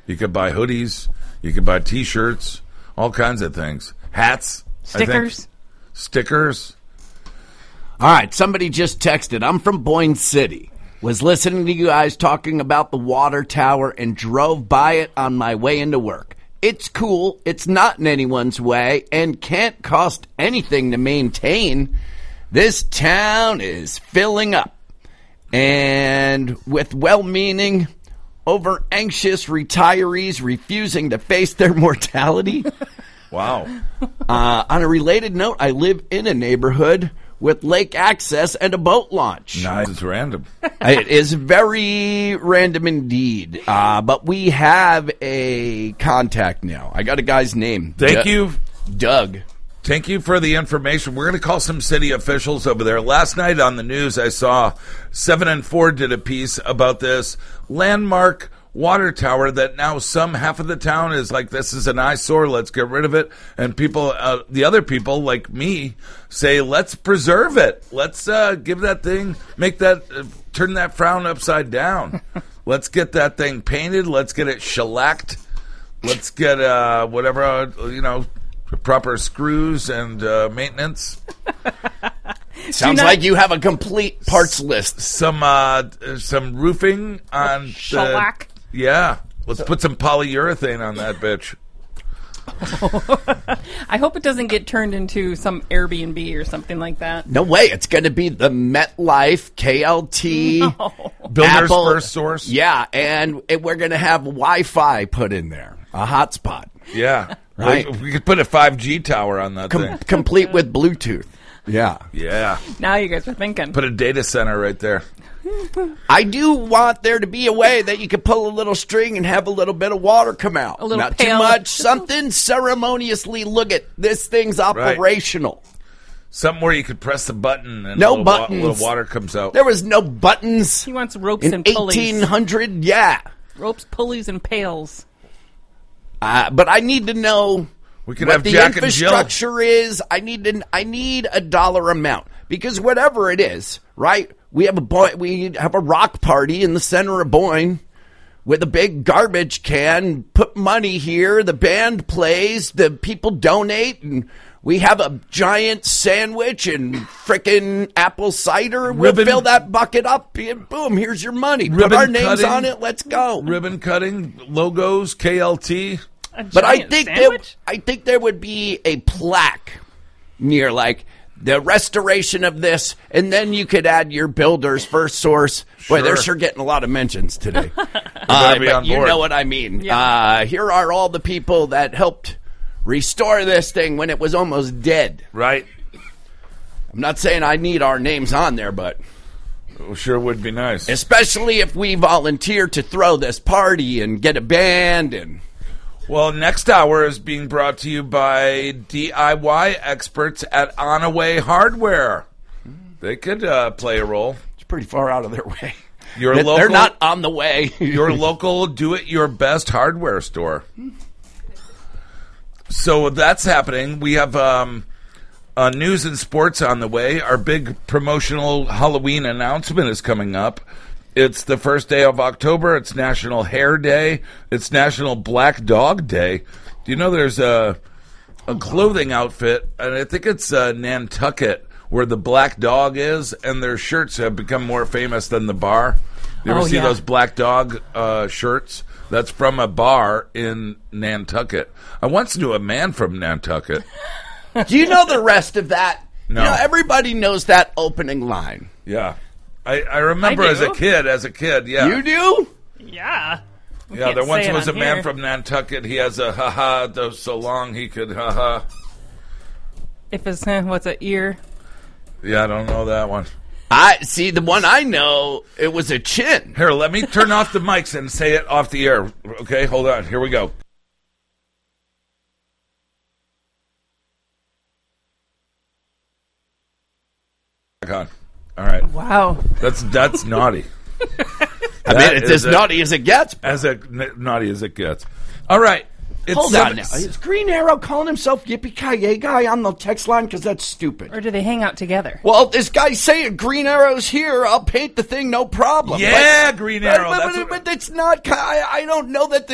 You could buy hoodies. You could buy T-shirts. All kinds of things. Hats. Stickers. Stickers. All right, somebody just texted. I'm from Boyne City. Was listening to you guys talking about the water tower and drove by it on my way into work. It's cool. It's not in anyone's way and can't cost anything to maintain. This town is filling up. And with well-meaning, over-anxious retirees refusing to face their mortality. Wow. On a related note, I live in a neighborhood with lake access and a boat launch. Nice. It's random. It is very random indeed. But we have a contact now. I got a guy's name. Thank you. Doug. Thank you for the information. We're going to call some city officials over there. Last night on the news, I saw 7 and 4 did a piece about this landmark water tower that now half of the town is like, this is an eyesore, let's get rid of it. And people, the other people like me say, let's preserve it. Let's give that thing, turn that frown upside down. Let's get that thing painted. Let's get it shellacked. Let's get proper screws and maintenance. Sounds like you have a complete parts list. Some roofing on shellac. Yeah. Let's put some polyurethane on that bitch. I hope it doesn't get turned into some Airbnb or something like that. No way. It's going to be the MetLife, KLT, Builder's Apple. First Source. Yeah, and we're going to have Wi-Fi put in there, a hotspot. Yeah. Right. We could put a 5G tower on that thing. Complete with Bluetooth. Yeah. Yeah. Now you guys are thinking. Put a data center right there. I do want there to be a way that you could pull a little string and have a little bit of water come out. A little Not pail. too much. Something ceremoniously. Look at this thing's operational. Right. Something where you could press the button and no buttons. Little water comes out. There was no buttons. He wants ropes in and pulleys. 1800. Yeah. Ropes, pulleys, and pails. But I need to know we could what have the Jack and Jill. infrastructure is. I need a dollar amount because whatever it is, right? We have a rock party in the center of Boyne with a big garbage can. Put money here. The band plays. The people donate, and we have a giant sandwich and frickin' apple cider. We'll fill that bucket up, and boom, here's your money. Put our names on it. Let's go. Ribbon cutting, logos, KLT. But I think there would be a plaque near like the restoration of this, and then you could add your Builder's First Source. Boy, they're sure getting a lot of mentions today. But you know what I mean. Yeah. Here are all the people that helped restore this thing when it was almost dead. Right. I'm not saying I need our names on there, but sure would be nice. Especially if we volunteer to throw this party and get a band and... Well, next hour is being brought to you by DIY experts at Onaway Hardware. They could play a role. It's pretty far out of their way. They're not on the way. Your local do-it-your-best hardware store. So that's happening. We have news and sports on the way. Our big promotional Halloween announcement is coming up. It's the first day of October. It's National Hair Day. It's National Black Dog Day. Do you know there's a clothing outfit, and I think it's Nantucket, where the black dog is, and their shirts have become more famous than the bar. You ever see those black dog shirts? That's from a bar in Nantucket. I once knew a man from Nantucket. Do you know the rest of that? No. You know, everybody knows that opening line. Yeah. I remember I as a kid, yeah. You do? Yeah. Yeah, there once was a man from Nantucket. He has a ha-ha so long he could ha-ha. If it's, what's an ear? Yeah, I don't know that one. I see the one I know, it was a chin. Here, let me turn off the mics and say it off the air. Okay, hold on. Here we go. On. All right. Wow. That's naughty. I mean, it's as naughty as it gets. Naughty as it gets. All right. Hold on now. Is Green Arrow calling himself Yippee-Ki-Yay guy on the text line? Because that's stupid. Or do they hang out together? Well, this guy's saying Green Arrow's here. I'll paint the thing, no problem. Yeah, Green Arrow. But it's not. I don't know that